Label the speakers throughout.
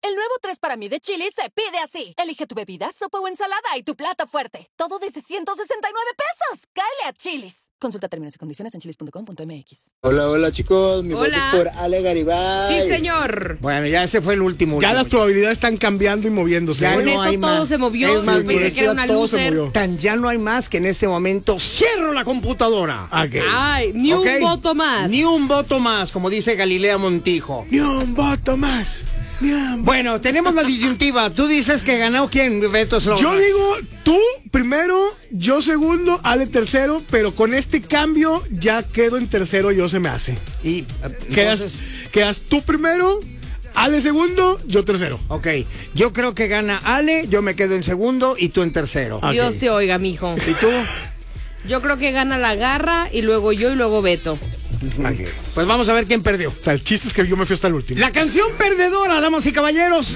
Speaker 1: El nuevo 3 para mí de Chili's se pide así. Elige tu bebida, sopa o ensalada y tu plato fuerte. Todo desde 169 pesos. ¡Cáele a Chili's! Consulta términos y condiciones en chili's.com.mx.
Speaker 2: Hola chicos, mi voto es por Ale Garibay.
Speaker 3: Sí, señor.
Speaker 4: Bueno, ya ese fue el último.
Speaker 5: Ya las probabilidades están cambiando y moviéndose.
Speaker 4: Ya
Speaker 3: Con
Speaker 4: no
Speaker 3: esto
Speaker 4: hay
Speaker 3: todo
Speaker 4: más.
Speaker 3: se movió.
Speaker 4: Es más,
Speaker 3: Pensé que era una
Speaker 5: todo se
Speaker 3: loser.
Speaker 5: movió.
Speaker 4: Tan ya no hay más que en este momento cierro la computadora.
Speaker 5: Ok.
Speaker 3: Ay, ni
Speaker 4: Ok.
Speaker 3: un voto más.
Speaker 4: Ni un voto más, como dice Galilea Montijo.
Speaker 5: Ni un voto más.
Speaker 4: Bueno, tenemos la disyuntiva. Tú dices que ganó quién, Beto Sloan.
Speaker 5: Yo digo, tú primero, yo segundo, Ale tercero, pero con este cambio ya quedo en tercero, yo se me hace.
Speaker 4: Y
Speaker 5: Quedas tú primero, Ale segundo, yo tercero.
Speaker 4: ok, yo creo que gana Ale, yo me quedo en segundo y tú en tercero.
Speaker 5: Ok.
Speaker 3: Dios te oiga, mijo.
Speaker 4: ¿Y tú?
Speaker 3: Yo creo que gana la Garra y luego yo y luego Beto.
Speaker 5: Ok.
Speaker 4: Pues vamos a ver quién perdió.
Speaker 5: O sea, el chiste es que yo me fui hasta el último.
Speaker 4: La canción perdedora, damas y caballeros.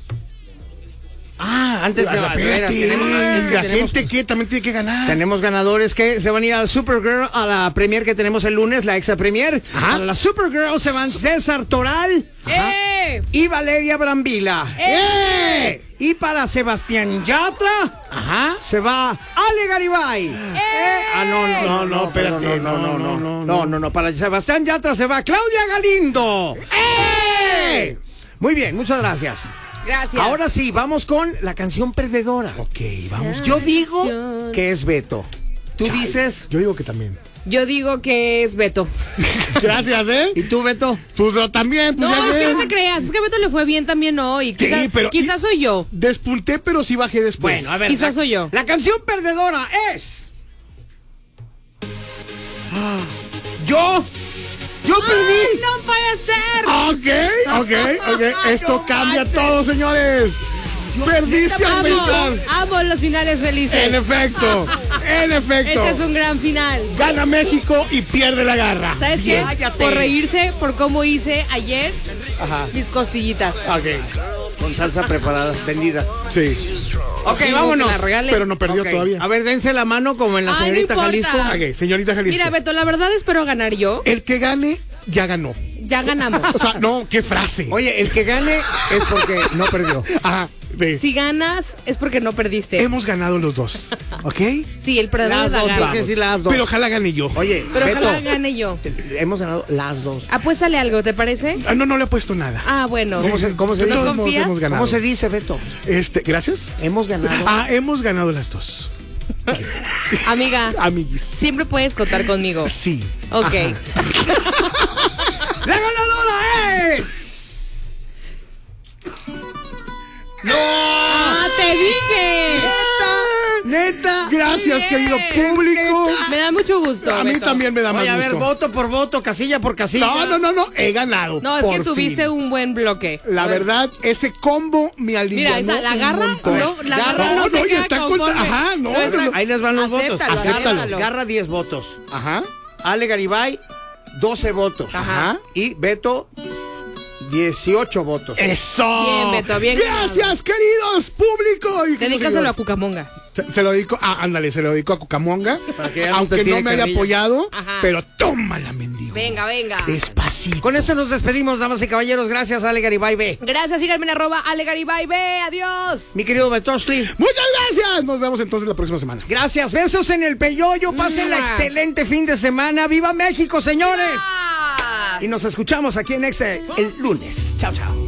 Speaker 4: Antes de
Speaker 5: Espérate,
Speaker 4: es que
Speaker 5: la
Speaker 4: tenemos,
Speaker 5: gente que también tiene que ganar.
Speaker 4: tenemos ganadores que se van a ir al Supergirl, a la premier que tenemos el lunes, la Exa Premier.
Speaker 5: Ajá.
Speaker 4: A la Supergirl se van César Toral y Valeria Brambila. Y para Sebastián Yatra, se va Ale Garibay. No,
Speaker 5: espérate,
Speaker 4: no. Para Sebastián Yatra se va Claudia Galindo. Muy bien, muchas gracias.
Speaker 3: Gracias.
Speaker 4: Ahora sí, vamos con la canción perdedora.
Speaker 5: Ok, vamos.
Speaker 4: Yo digo que es Beto. Tú dices.
Speaker 5: Yo digo que también.
Speaker 3: Yo digo que es Beto.
Speaker 5: Gracias,
Speaker 4: ¿Y tú, Beto?
Speaker 5: Pues yo también. Pues
Speaker 3: No,
Speaker 5: ya
Speaker 3: es que
Speaker 5: ven.
Speaker 3: no te creas. Es que a Beto le fue bien también hoy. Quizás,
Speaker 5: pero-
Speaker 3: quizás soy yo.
Speaker 5: Despunté, pero sí bajé después.
Speaker 4: Bueno, a ver.
Speaker 3: Quizás soy yo.
Speaker 4: La canción perdedora es. Yo perdí.
Speaker 3: ¡No puede ser!
Speaker 5: Ok. Esto cambia todo, señores. Perdiste al pensar.
Speaker 3: Amo los finales felices.
Speaker 5: En efecto.
Speaker 3: Este es un gran final.
Speaker 5: Gana México y pierde la Garra.
Speaker 3: ¿Sabes qué?
Speaker 4: Cállate.
Speaker 3: Por reírse por cómo hice ayer mis costillitas.
Speaker 5: Ok.
Speaker 4: Con salsa preparada, tendida.
Speaker 5: Sí.
Speaker 4: Ok,
Speaker 3: Sí,
Speaker 4: vámonos.
Speaker 3: que la regale.
Speaker 5: Pero no perdió
Speaker 4: Ok,
Speaker 5: todavía.
Speaker 4: A ver, dense la mano como en la
Speaker 3: Ay, no
Speaker 4: señorita
Speaker 3: importa.
Speaker 4: Jalisco.
Speaker 5: Ok, señorita Jalisco.
Speaker 3: Mira, Beto, la verdad espero ganar yo.
Speaker 5: El que gane, ya ganó.
Speaker 3: Ya ganamos.
Speaker 5: O sea, no, qué frase.
Speaker 4: Oye, el que gane es porque no perdió.
Speaker 5: Ajá. Sí.
Speaker 3: Si ganas es porque no perdiste.
Speaker 5: Hemos ganado los dos. ¿Ok?
Speaker 3: Sí, el perdedor
Speaker 4: Las
Speaker 3: es la
Speaker 4: dos,
Speaker 3: Garra.
Speaker 4: hay que decir las dos.
Speaker 5: Pero ojalá gane yo.
Speaker 4: Oye,
Speaker 3: Pero
Speaker 4: Beto,
Speaker 3: ojalá gane yo.
Speaker 4: hemos ganado las dos.
Speaker 3: Apuéstale algo, ¿te parece?
Speaker 5: No le he puesto nada.
Speaker 3: Ah, bueno.
Speaker 4: ¿Cómo se
Speaker 5: De
Speaker 4: dice?
Speaker 5: todos modos
Speaker 3: confías?
Speaker 5: hemos ganado.
Speaker 4: ¿Cómo se dice, Beto?
Speaker 5: Gracias.
Speaker 4: Hemos ganado.
Speaker 5: Hemos ganado las dos.
Speaker 3: Amiga,
Speaker 5: Amiguis.
Speaker 3: siempre puedes contar conmigo.
Speaker 5: Sí.
Speaker 3: Ok.
Speaker 4: ¡La ganadora es! ¡No!
Speaker 3: ¡Ah, te dije!
Speaker 4: ¡Neta!
Speaker 5: Gracias, querido público.
Speaker 3: Me da mucho gusto.
Speaker 5: A mí
Speaker 3: Beto.
Speaker 5: también me da más
Speaker 4: Oye, a ver,
Speaker 5: gusto.
Speaker 4: voto por voto, casilla por casilla.
Speaker 5: No. He ganado.
Speaker 3: No, es que
Speaker 5: por
Speaker 3: tuviste
Speaker 5: fin.
Speaker 3: un buen bloque.
Speaker 5: La
Speaker 3: A ver.
Speaker 5: verdad, ese combo me alivianó.
Speaker 3: Mira, la
Speaker 5: un
Speaker 3: garra,
Speaker 5: montón.
Speaker 3: no, la
Speaker 4: Garra,
Speaker 3: garra no,
Speaker 5: no,
Speaker 3: se
Speaker 5: ya
Speaker 3: queda
Speaker 5: está
Speaker 3: conforme.
Speaker 5: ajá, no,
Speaker 3: está-
Speaker 5: no.
Speaker 4: Ahí les van los votos.
Speaker 3: Acéptalo.
Speaker 4: Garra 10 votos.
Speaker 5: Ajá.
Speaker 4: Ale Garibay 12 votos.
Speaker 3: Ajá.
Speaker 4: Y Beto 18 votos.
Speaker 5: ¡Eso!
Speaker 3: Bien, Beto, bien
Speaker 5: Gracias, queridos público. Y
Speaker 3: Dedícaselo a Cucamonga.
Speaker 5: Se lo dedico, ándale, se lo dedico a Cucamonga.
Speaker 4: Para que ya no te
Speaker 5: Aunque
Speaker 4: tire
Speaker 5: no me haya
Speaker 4: carrilla.
Speaker 5: apoyado,
Speaker 3: Ajá.
Speaker 5: pero tómala, mendigo.
Speaker 3: Venga.
Speaker 5: Despacito.
Speaker 4: Con esto nos despedimos, damas y caballeros. Gracias, Ale Garibay B.
Speaker 3: Gracias, síganme en @AleGaribay. Adiós.
Speaker 4: Mi querido Betosli.
Speaker 5: Muchas gracias. Nos vemos entonces la próxima semana.
Speaker 4: Gracias, besos en el peyoyo. Pasen la excelente fin de semana. ¡Viva México, señores!
Speaker 3: Ah.
Speaker 4: Y nos escuchamos aquí en Exe el lunes. Chao, chao.